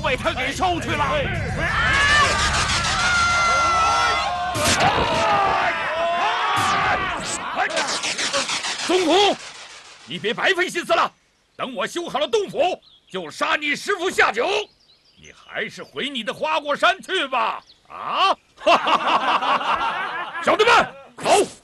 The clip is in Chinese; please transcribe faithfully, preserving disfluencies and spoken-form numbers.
被他给收去了。 宗府，你别白费心思了，等我修好了洞府，就杀你师傅下酒。你还是回你的花果山去吧。啊！哈哈哈哈！小弟们，走！